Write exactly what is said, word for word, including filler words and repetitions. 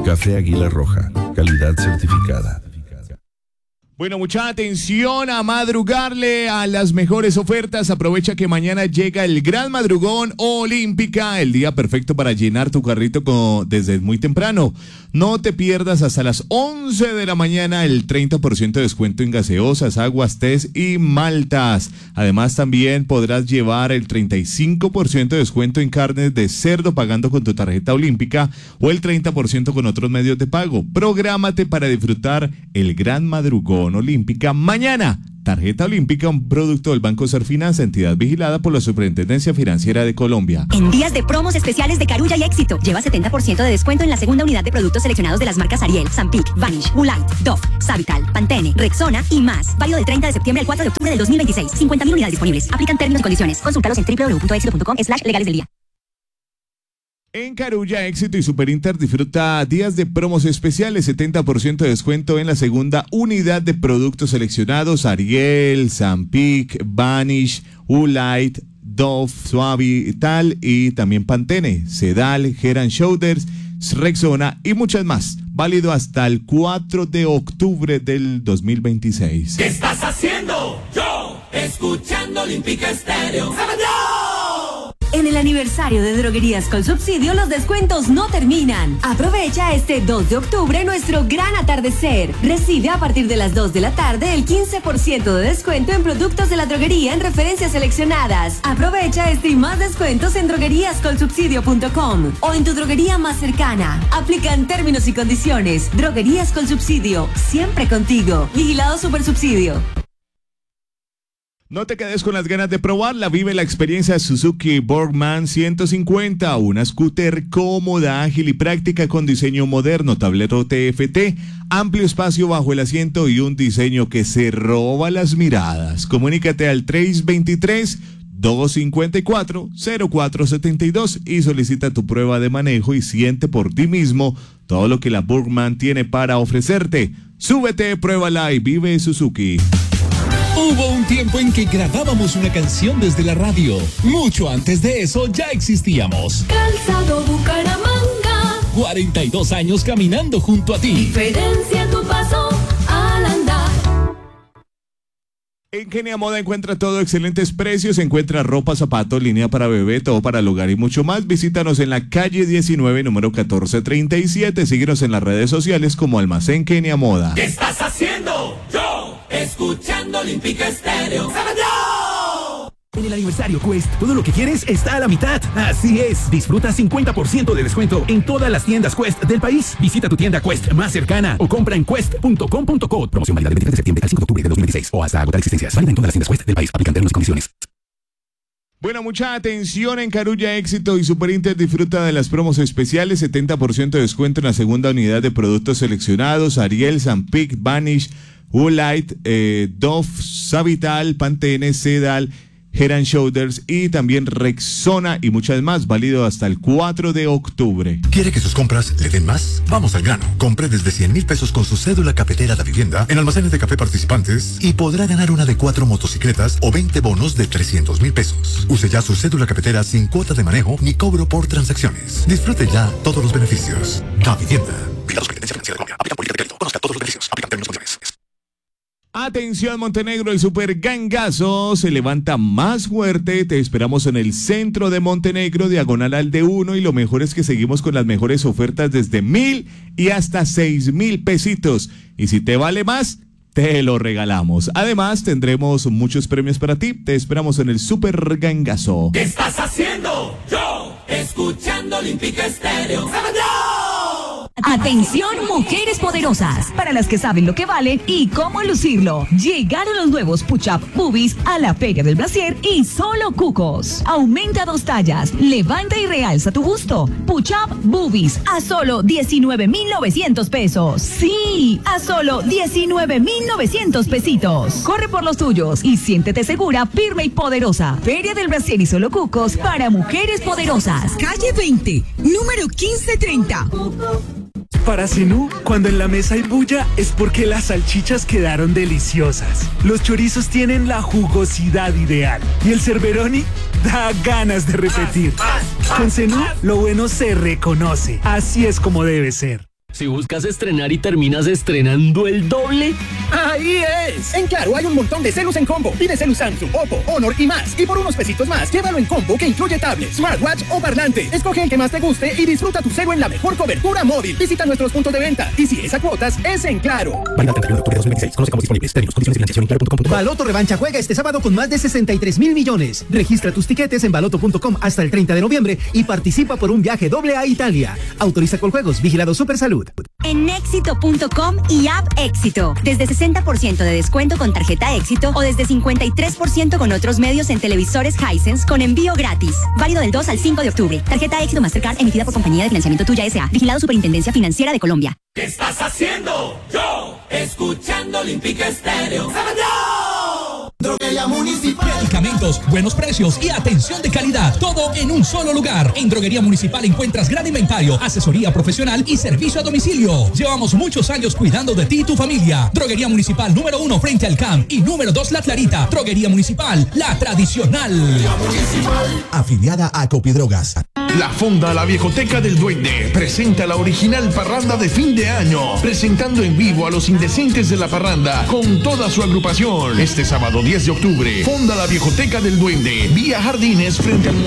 Café Águila Roja, calidad certificada. Bueno, mucha atención a madrugarle a las mejores ofertas. Aprovecha que mañana llega el Gran Madrugón Olímpica, el día perfecto para llenar tu carrito con, desde muy temprano. No te pierdas hasta las once de la mañana el treinta por ciento de descuento en gaseosas, aguas, tés y maltas. Además, también podrás llevar el treinta y cinco por ciento de descuento en carnes de cerdo pagando con tu tarjeta olímpica o el treinta por ciento con otros medios de pago. Prográmate para disfrutar el Gran Madrugón Olímpica mañana. Tarjeta Olímpica, un producto del Banco Serfinanza, entidad vigilada por la Superintendencia Financiera de Colombia. En días de promos especiales de Carulla y Éxito, lleva setenta por ciento de descuento en la segunda unidad de productos seleccionados de las marcas Ariel, Zampic, Vanish, Woolite, Dove, Savital, Pantene, Rexona y más. Válido del treinta de septiembre al cuatro de octubre del dos mil veintiséis. cincuenta mil unidades disponibles. Aplican términos y condiciones. Consúltalos en doble u doble u doble u punto éxito punto com slash legales del día. En Carulla, Éxito y Superinter disfruta días de promos especiales, setenta por ciento de descuento en la segunda unidad de productos seleccionados, Ariel, Zampic, Vanish, Woolite, Dove, Suavital y también Pantene, Sedal, Head and Shoulders, Rexona y muchas más. Válido hasta el cuatro de octubre del dos mil veintiséis. ¿Qué estás haciendo? Yo, escuchando Olímpica Estéreo. En el aniversario de Droguerías con Subsidio, los descuentos no terminan. Aprovecha este dos de octubre nuestro gran atardecer. Recibe a partir de las dos de la tarde el quince por ciento de descuento en productos de la droguería en referencias seleccionadas. Aprovecha este y más descuentos en droguerías con subsidio punto com o en tu droguería más cercana. Aplican términos y condiciones. Droguerías con Subsidio, siempre contigo. Vigilado Supersubsidio. No te quedes con las ganas de probarla, vive la experiencia Suzuki Borgman ciento cincuenta, una scooter cómoda, ágil y práctica con diseño moderno, tablero T F T, amplio espacio bajo el asiento y un diseño que se roba las miradas. Comunícate al tres dos tres, dos cinco cuatro, cero cuatro siete dos y solicita tu prueba de manejo y siente por ti mismo todo lo que la Borgman tiene para ofrecerte. Súbete, pruébala y vive Suzuki. Hubo un tiempo en que grabábamos una canción desde la radio. Mucho antes de eso ya existíamos. Calzado Bucaramanga. cuarenta y dos años caminando junto a ti. Diferencia tu paso al andar. En Kenia Moda encuentra todo, excelentes precios, encuentra ropa, zapatos, línea para bebé, todo para el hogar y mucho más. Visítanos en la calle diecinueve, número catorce treinta y siete. Síguenos en las redes sociales como Almacén Kenia Moda. ¿Qué estás haciendo? Yo, escuchando Olímpica Estéreo. En el aniversario Quest, todo lo que quieres está a la mitad. Así es, disfruta cincuenta por ciento de descuento en todas las tiendas Quest del país. Visita tu tienda Quest más cercana o compra en quest punto com punto co. Promoción válida del veintitrés de septiembre al cinco de octubre de dos mil veintiséis o hasta agotar existencias. Válida en todas las tiendas Quest del país. Aplican términos y condiciones. Bueno, mucha atención en Carulla, Éxito y Superinter disfruta de las promos especiales, setenta por ciento de descuento en la segunda unidad de productos seleccionados, Ariel, Zampic, Vanish, Woolite, eh, Dove, Savital, Pantene, Sedal, Head and Shoulders y también Rexona y muchas más, válido hasta el cuatro de octubre. ¿Quiere que sus compras le den más? Vamos al grano. Compre desde cien mil pesos con su cédula cafetera de vivienda en almacenes de café participantes y podrá ganar una de cuatro motocicletas o veinte bonos de trescientos mil pesos. Use ya su cédula cafetera sin cuota de manejo ni cobro por transacciones. Disfrute ya todos los beneficios. Da Vivienda. Vigilado Superintendencia Financiera de Colombia. Aplican política de crédito. Conozca todos los beneficios. Aplican términos y condiciones. Atención Montenegro, el super gangazo se levanta más fuerte. Te esperamos en el centro de Montenegro, diagonal al de uno, y lo mejor es que seguimos con las mejores ofertas desde mil y hasta seis mil pesitos. Y si te vale más, te lo regalamos. Además, tendremos muchos premios para ti. Te esperamos en el super gangazo. ¿Qué estás haciendo? Yo, escuchando Olímpica Estéreo. Atención, mujeres poderosas, para las que saben lo que vale y cómo lucirlo. Llegaron los nuevos Push-Up Boobies a la Feria del Brasier y solo cucos. Aumenta dos tallas, levanta y realza tu busto. Push-Up Boobies a solo diecinueve mil novecientos pesos. Sí, a solo diecinueve mil novecientos pesitos. Corre por los tuyos y siéntete segura, firme y poderosa. Feria del Brasier y solo cucos para mujeres poderosas. Calle veinte, número quince treinta. Para Zenú, cuando en la mesa hay bulla es porque las salchichas quedaron deliciosas. Los chorizos tienen la jugosidad ideal y el Cerberoni da ganas de repetir. Con Zenú, lo bueno se reconoce. Así es como debe ser. Si buscas estrenar y terminas estrenando el doble. ¡Ahí es! En Claro hay un montón de celus en combo. Pide celu Samsung, Oppo, Honor y más. Y por unos pesitos más, llévalo en combo que incluye tablet, smartwatch o parlante. Escoge el que más te guste y disfruta tu celu en la mejor cobertura móvil. Visita nuestros puntos de venta. Y si es a cuotas, es en Claro. Válida treinta y uno de octubre de dos mil veintiséis. Conoce cómo disponibles. Términos, condiciones y financiación en claro punto com punto co. Baloto Revancha juega este sábado con más de sesenta y tres mil millones. Registra tus tiquetes en baloto punto com hasta el treinta de noviembre y participa por un viaje doble a Italia. Autoriza con juegos. Vigilado Supersalud. En éxito punto com y App Éxito. Desde sesenta por ciento de descuento con tarjeta Éxito o desde cincuenta y tres por ciento con otros medios en televisores Hisense con envío gratis. Válido del dos al cinco de octubre. Tarjeta Éxito Mastercard emitida por Compañía de Financiamiento Tuya S A. Vigilado Superintendencia Financiera de Colombia. ¿Qué estás haciendo? Yo, escuchando Olímpica Estéreo. Droguería Municipal. Medicamentos, buenos precios y atención de calidad. Todo en un solo lugar. En Droguería Municipal encuentras gran inventario, asesoría profesional y servicio a domicilio. Llevamos muchos años cuidando de ti y tu familia. Droguería Municipal número uno frente al C A M y número dos La Clarita. Droguería Municipal, la tradicional. Municipal. Afiliada a Copidrogas. La Fonda La Viejoteca del Duende presenta la original parranda de fin de año, presentando en vivo a los indecentes de la parranda con toda su agrupación. Este sábado diez de octubre, Fonda La Viejoteca del Duende, vía Jardines frente al